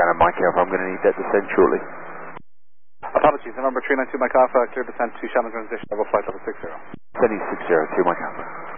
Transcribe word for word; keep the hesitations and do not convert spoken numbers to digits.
Shannon, Mike Alpha, I'm going to need that descent shortly. Apologies, November three nine two Mike Alpha, clear descent to Shannon transition level flight level six zero. Sunny six zero two Mike Alpha.